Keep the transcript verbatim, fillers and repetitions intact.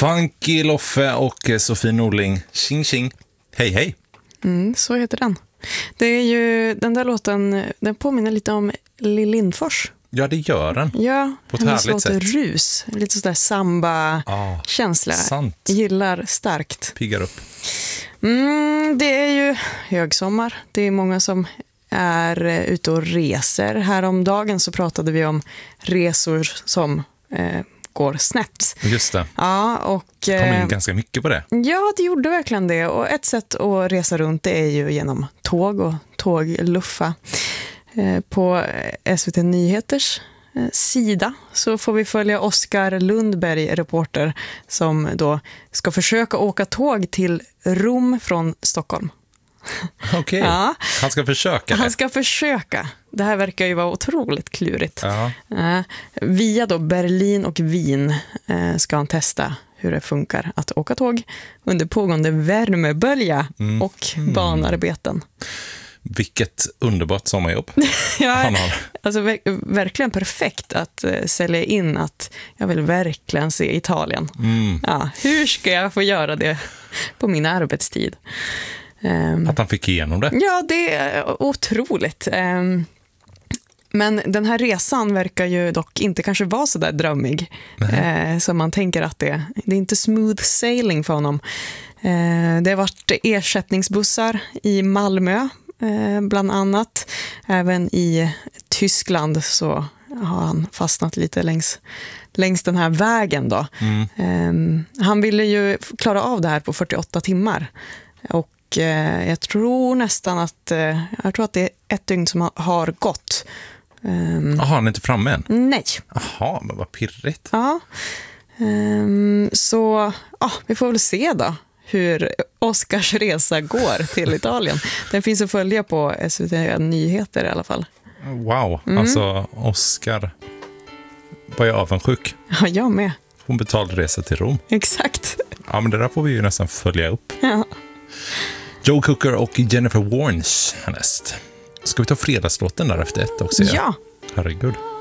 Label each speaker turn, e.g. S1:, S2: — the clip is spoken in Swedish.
S1: Funky Loffe och Sofie Norling. Tjing tjing. Hej hej.
S2: Mm, så heter den. Det är ju, den där låten, den påminner lite om Lill Lindfors.
S1: Ja, det gör den.
S2: Ja,
S1: på ett
S2: hennes
S1: härligt
S2: låter
S1: sätt.
S2: Rus. Lite sådär samba-känsla.
S1: Ah, sant.
S2: Gillar starkt.
S1: Piggar upp.
S2: Mm, det är ju högsommar. Det är många som är ute och reser. Häromdagen så pratade vi om resor som eh, går snett.
S1: Just det.
S2: Ja, och
S1: Det kom in ganska mycket på det.
S2: Ja, det gjorde verkligen det. Och ett sätt att resa runt det är ju genom tåg och tågluffa. Eh, på S V T Nyheters eh, sida så får vi följa Oskar Lundberg, reporter, som då ska försöka åka tåg till Rom från Stockholm.
S1: Okej, okay. Ja. Han ska försöka det.
S2: Han ska försöka. Det här verkar ju vara otroligt klurigt.
S1: Ja.
S2: Eh, via då Berlin och Wien eh, ska han testa hur det funkar att åka tåg under pågående värmebölja mm. och banarbeten.
S1: Vilket underbart sommarjobb
S2: ja,
S1: han har.
S2: Alltså ver- verkligen perfekt att uh, sälja in att jag vill verkligen se Italien.
S1: Mm.
S2: Ja, hur ska jag få göra det på min arbetstid? Um,
S1: att han fick igenom det.
S2: Ja, det är otroligt. Um, men den här resan verkar ju dock inte kanske vara så där drömmig eh, som man tänker att det är. Det är inte smooth sailing för honom. Eh, det har varit ersättningsbussar i Malmö eh, bland annat. Även i Tyskland så har han fastnat lite längs, längs den här vägen då.
S1: Mm.
S2: Eh, han ville ju klara av det här på fyrtioåtta timmar. Och eh, jag tror nästan att eh, jag tror att det är ett dygn som har gått.
S1: Um, Jaha, han är inte framme än?
S2: Nej.
S1: Jaha, men vad pirrigt.
S2: Ja. Um, så ja, vi får väl se då hur Oskars resa går till Italien. Den finns att följa på S V T Nyheter i alla fall.
S1: Wow, mm. Alltså Oskar var jag avundsjuk.
S2: Ja, jag med.
S1: Hon betalade resa till Rom.
S2: Exakt.
S1: Ja, men det där får vi ju nästan följa upp.
S2: Ja.
S1: Joe Cocker och Jennifer Warnes härnäst. Ska vi ta fredagslåten där efter ett också?
S2: Ja.
S1: Herregud.